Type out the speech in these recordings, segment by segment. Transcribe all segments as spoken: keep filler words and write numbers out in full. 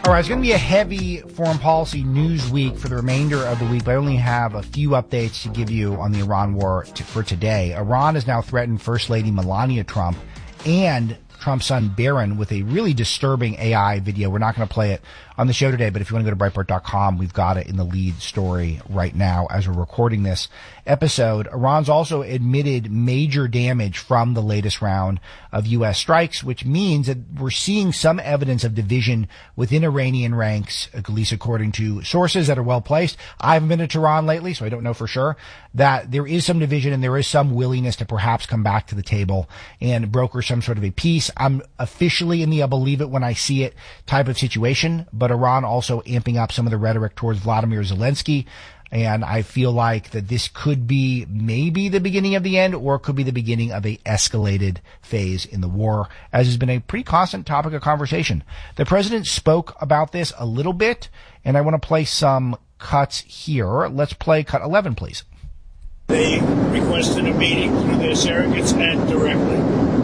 All right, it's going to be a heavy foreign policy news week for the remainder of the week, but I only have a few updates to give you on the Iran war to, for today. Iran has now threatened First Lady Melania Trump and Trump's son Barron with a really disturbing A I video. We're not going to play it on the show today, but if you want to go to Breitbart dot com, we've got it in the lead story right now as we're recording this episode. Iran's also admitted major damage from the latest round of U S strikes, which means that we're seeing some evidence of division within Iranian ranks, at least according to sources that are well placed. I haven't been to Tehran lately, so I don't know for sure, that there is some division and there is some willingness to perhaps come back to the table and broker some sort of a peace. I'm officially in the I'll believe it when I see it type of situation, but Iran also amping up some of the rhetoric towards Vladimir Zelensky. And I feel like that this could be maybe the beginning of the end, or it could be the beginning of a escalated phase in the war, as has been a pretty constant topic of conversation. The president spoke about this a little bit, and I want to play some cuts here. Let's play cut eleven, please. They requested a meeting through their surrogates and directly.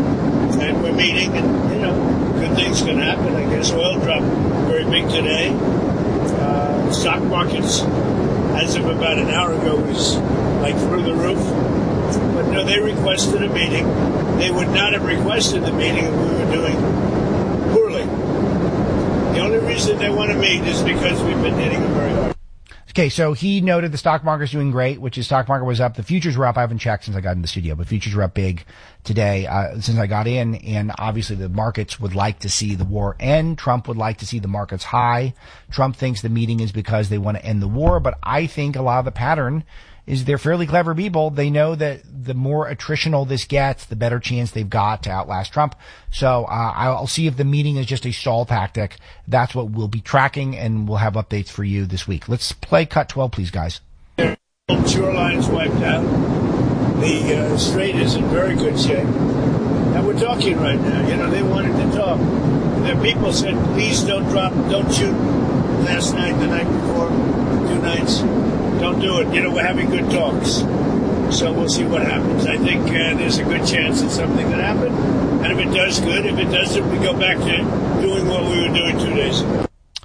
And we're meeting, and, you know, good things can happen. I guess oil dropped very big today. Uh, stock markets, as of about an hour ago, was like through the roof. But no, they requested a meeting. They would not have requested the meeting if we were doing poorly. The only reason they want to meet is because we've been hitting them very hard. Okay, so he noted the stock market's doing great, which is stock market was up. The futures were up. I haven't checked since I got in the studio, but futures were up big today uh, since I got in. And obviously the markets would like to see the war end. Trump would like to see the markets high. Trump thinks the meeting is because they want to end the war. But I think a lot of the pattern is they're fairly clever people. They know that the more attritional this gets, the better chance they've got to outlast Trump. So uh, I'll see if the meeting is just a stall tactic. That's what we'll be tracking, and we'll have updates for you this week. Let's play cut twelve, please, guys. Shoreline's wiped out. The uh, strait is in very good shape. And we're talking right now. You know, they wanted to talk. Their people said, please don't drop, don't shoot last night, the night before, two nights. Don't do it. You know, we're having good talks. So we'll see what happens. I think uh, there's a good chance it's something that happened. And if it does, good. If it doesn't, we go back to doing what we were doing two days ago.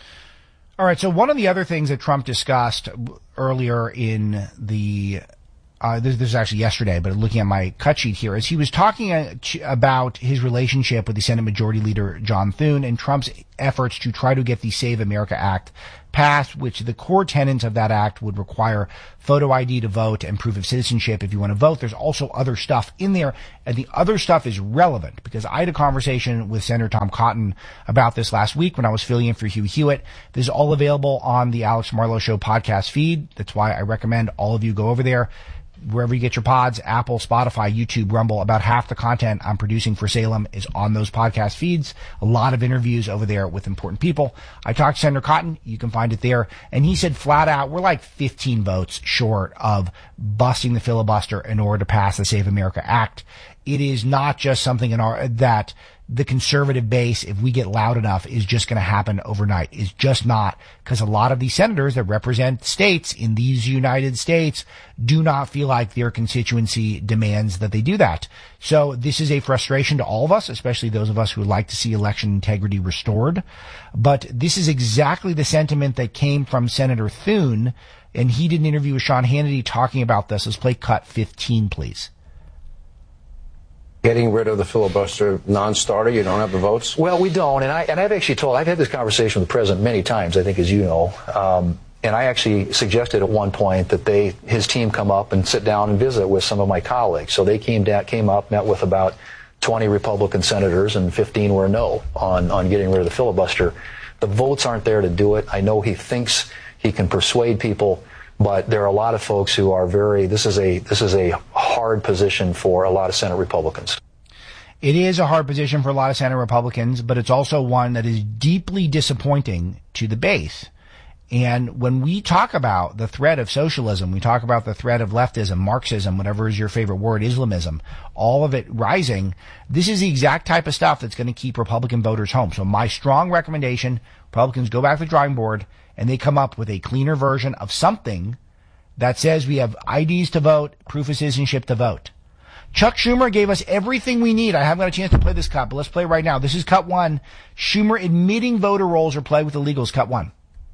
All right. So one of the other things that Trump discussed earlier in the Uh, this, this was actually yesterday, but looking at my cut sheet here, is he was talking uh, ch- about his relationship with the Senate Majority Leader John Thune and Trump's efforts to try to get the Save America Act passed, which the core tenets of that act would require photo I D to vote and proof of citizenship if you want to vote. There's also other stuff in there, and the other stuff is relevant because I had a conversation with Senator Tom Cotton about this last week when I was filling in for Hugh Hewitt. This is all available on the Alex Marlow Show podcast feed. That's why I recommend all of you go over there. Wherever you get your pods, Apple, Spotify, YouTube, Rumble, about half the content I'm producing for Salem is on those podcast feeds. A lot of interviews over there with important people. I talked to Senator Cotton. You can find it there. And he said flat out, we're like fifteen votes short of busting the filibuster in order to pass the Save America Act. It is not just something in our, that the conservative base, if we get loud enough, is just going to happen overnight. It's just not, because a lot of these senators that represent states in these United States do not feel like their constituency demands that they do that. So this is a frustration to all of us, especially those of us who would like to see election integrity restored. But this is exactly the sentiment that came from Senator Thune, and he did an interview with Sean Hannity talking about this. Let's play cut fifteen, please. Getting rid of the filibuster non-starter, you don't have the votes? Well, we don't, and, I, and I've actually told, I've had this conversation with the president many times, I think, as you know, um, and I actually suggested at one point that they, his team come up and sit down and visit with some of my colleagues. So they came down, came up, met with about twenty Republican senators, and fifteen were no on, on getting rid of the filibuster. The votes aren't there to do it. I know he thinks he can persuade people, but there are a lot of folks who are very, this is a, this is a hard position for a lot of Senate Republicans. It is a hard position for a lot of Senate Republicans, but it's also one that is deeply disappointing to the base. And when we talk about the threat of socialism, we talk about the threat of leftism, Marxism, whatever is your favorite word, Islamism, all of it rising, this is the exact type of stuff that's going to keep Republican voters home. So my strong recommendation, Republicans go back to the drawing board and they come up with a cleaner version of something that says we have I Ds to vote, proof of citizenship to vote. Chuck Schumer gave us everything we need. I haven't got a chance to play this cut, but let's play right now. This is cut one. Schumer admitting voter rolls are played with illegals. Cut one.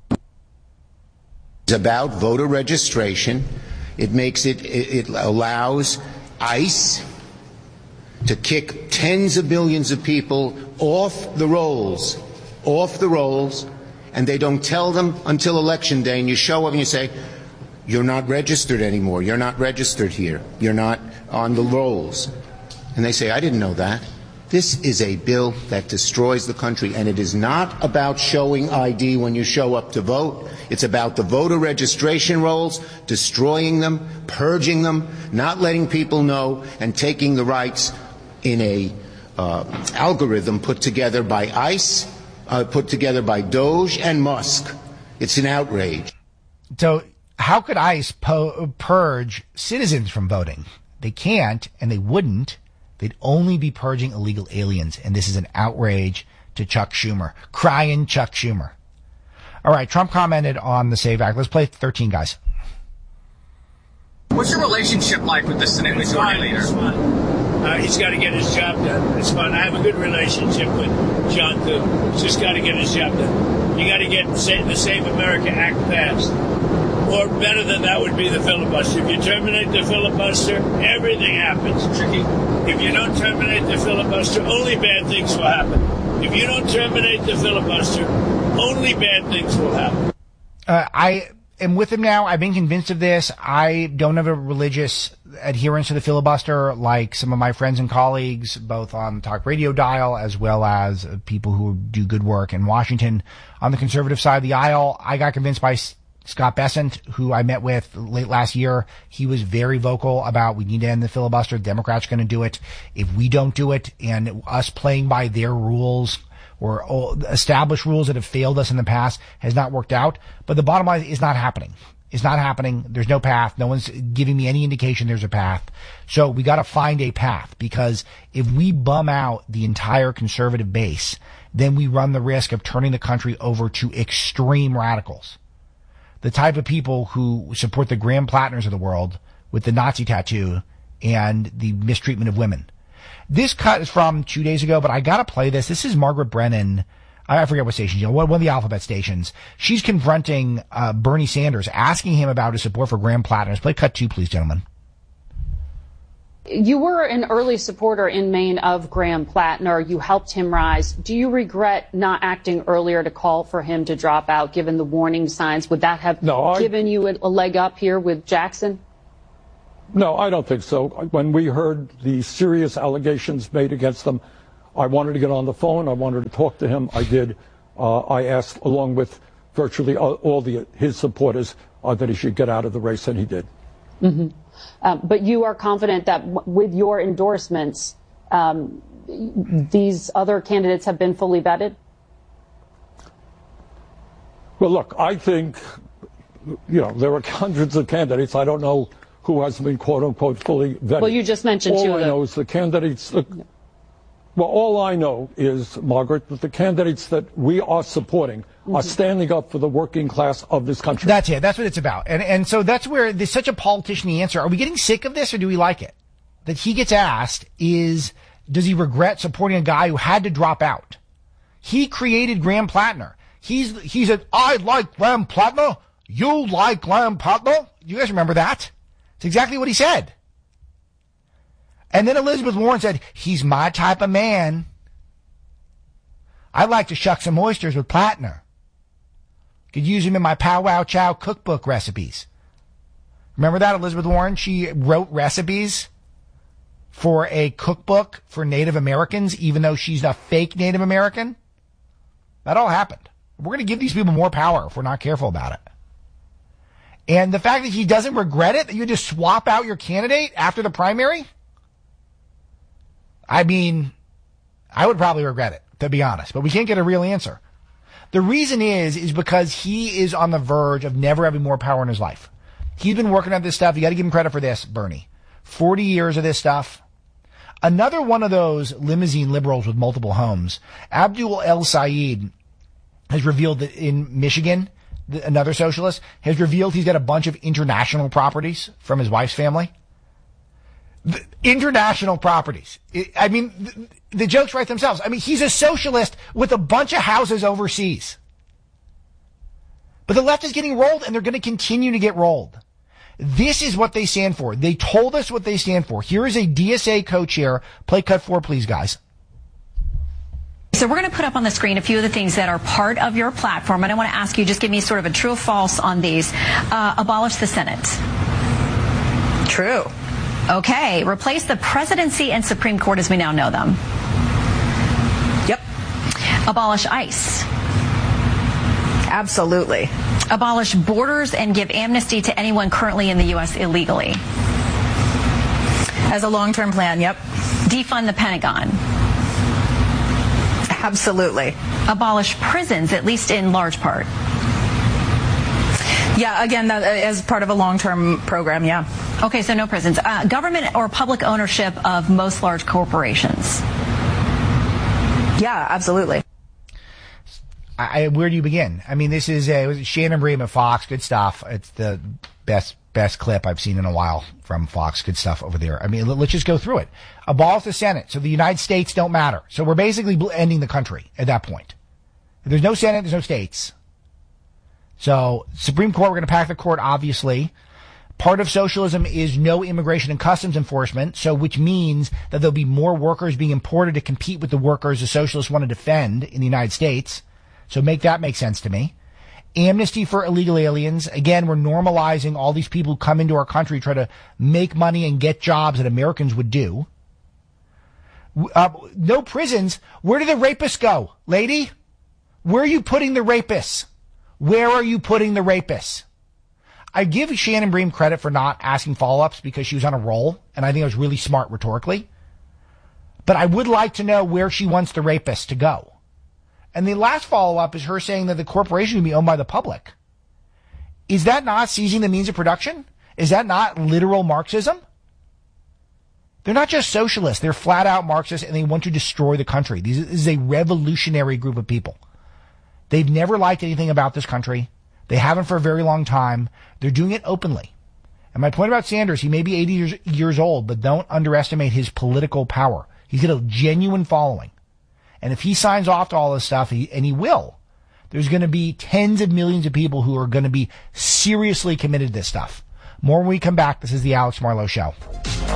It's about voter registration. It makes it, it, it allows ICE to kick tens of millions of people off the rolls, off the rolls, and they don't tell them until Election Day, and you show up and you say, you're not registered anymore, you're not registered here, you're not on the rolls. And they say, I didn't know that. This is a bill that destroys the country, and it is not about showing I D when you show up to vote. It's about the voter registration rolls, destroying them, purging them, not letting people know, and taking the rights in a uh, algorithm put together by ICE, uh, put together by Doge and Musk. It's an outrage. So how could ICE po- purge citizens from voting? They can't, and they wouldn't. They'd only be purging illegal aliens, and this is an outrage to Chuck Schumer. Crying Chuck Schumer. All right, Trump commented on the SAVE Act. Let's play thirteen, guys. What's your relationship like with the Senate It's Majority fine, Leader? it's fine. Uh, he's got to get his job done. It's fine. I have a good relationship with John Thune. He's just got to get his job done. You got to get the Save America Act passed. Or better than that would be the filibuster. If you terminate the filibuster, everything happens. Tricky. If you don't terminate the filibuster, only bad things will happen. If you don't terminate the filibuster, only bad things will happen. Uh, I am with him now. I've been convinced of this. I don't have a religious adherence to the filibuster like some of my friends and colleagues, both on the talk radio dial as well as people who do good work in Washington. On the conservative side of the aisle, I got convinced by Scott Bessent, who I met with late last year. He was very vocal about we need to end the filibuster. Democrats are going to do it. If we don't do it, and us playing by their rules or established rules that have failed us in the past has not worked out. But the bottom line is not happening. It's not happening. There's no path. No one's giving me any indication there's a path. So we got to find a path, because if we bum out the entire conservative base, then we run the risk of turning the country over to extreme radicals. The type of people who support the Graham Plattners of the world with the Nazi tattoo and the mistreatment of women. This cut is from two days ago, but I gotta play this. This is Margaret Brennan. I forget what station, you know, one of the alphabet stations. She's confronting uh, Bernie Sanders, asking him about his support for Graham Plattners. Play cut two, please, gentlemen. You were an early supporter in Maine of Graham Plattner. You helped him rise. Do you regret not acting earlier to call for him to drop out, given the warning signs? Would that have no, I, given you a leg up here with Jackson? No, I don't think so. When we heard the serious allegations made against them, I wanted to get on the phone. I wanted to talk to him. I did. Uh, I asked, along with virtually all, all the, his supporters, uh, that he should get out of the race, and he did. Mm-hmm. Um, but you are confident that w- with your endorsements, um, these other candidates have been fully vetted? Well, look, I think, you know, there are hundreds of candidates. I don't know who hasn't been, quote unquote, fully vetted. Well, you just mentioned all two I of them. know is the candidates. The, well, all I know is, Margaret, that the candidates that we are supporting mm-hmm. are standing up for the working class of this country. That's it. That's what it's about. And and so that's where there's such a politician-y answer. Are we getting sick of this, or do we like it? That he gets asked is, does he regret supporting a guy who had to drop out? He created Graham Plattner. He's he said, I like Graham Plattner. You like Graham Plattner? You guys remember that? It's exactly what he said. And then Elizabeth Warren said, he's my type of man. I'd like to shuck some oysters with Plattner. Could use him in my Pow Wow Chow cookbook recipes. Remember that, Elizabeth Warren? She wrote recipes for a cookbook for Native Americans, even though she's a fake Native American. That all happened. We're going to give these people more power if we're not careful about it. And the fact that he doesn't regret it, that you just swap out your candidate after the primary? I mean, I would probably regret it, to be honest, but we can't get a real answer. The reason is, is because he is on the verge of never having more power in his life. He's been working on this stuff. You got to give him credit for this, Bernie. forty years of this stuff. Another one of those limousine liberals with multiple homes, Abdul El Sayed, has revealed that in Michigan, another socialist, has revealed he's got a bunch of international properties from his wife's family. The international properties. I mean, the, the jokes write themselves. I mean, he's a socialist with a bunch of houses overseas. But the left is getting rolled, and they're going to continue to get rolled. This is what they stand for. They told us what they stand for. Here is a D S A co-chair. Play cut four, please, guys. So we're going to put up on the screen a few of the things that are part of your platform, and I want to ask you, just give me sort of a true or false on these. Uh, abolish the Senate. True. Okay. Replace the presidency and Supreme Court as we now know them. Yep. Abolish ICE. Absolutely. Abolish borders and give amnesty to anyone currently in the U S illegally. As a long-term plan, yep. Defund the Pentagon. Absolutely. Abolish prisons, at least in large part. Yeah, again, that, as part of a long-term program, yeah. Okay, so no prisons. Uh, government or public ownership of most large corporations. Yeah, absolutely. I, where do you begin? I mean, this is a Shannon Bream at Fox. Good stuff. It's the best best clip I've seen in a while from Fox. Good stuff over there. I mean, let's just go through it. Abolish the Senate, so the United States don't matter. So we're basically ending the country at that point. If there's no Senate, there's no states. So Supreme Court, we're going to pack the court, obviously. Part of socialism is no immigration and customs enforcement, so which means that there'll be more workers being imported to compete with the workers the socialists want to defend in the United States. So make that make sense to me. Amnesty for illegal aliens. Again, we're normalizing all these people who come into our country, try to make money and get jobs that Americans would do. Uh, no prisons. Where do the rapists go? Lady, where are you putting the rapists? Where are you putting the rapists? I give Shannon Bream credit for not asking follow-ups because she was on a roll, and I think it was really smart rhetorically. But I would like to know where she wants the rapists to go. And the last follow-up is her saying that the corporation will be owned by the public. Is that not seizing the means of production? Is that not literal Marxism? They're not just socialists. They're flat-out Marxists, and they want to destroy the country. This is a revolutionary group of people. They've never liked anything about this country. They haven't for a very long time. They're doing it openly. And my point about Sanders, he may be eighty years, years old, but don't underestimate his political power. He's got a genuine following. And if he signs off to all this stuff, he, and he will, there's going to be tens of millions of people who are going to be seriously committed to this stuff. More when we come back. This is the Alex Marlowe Show.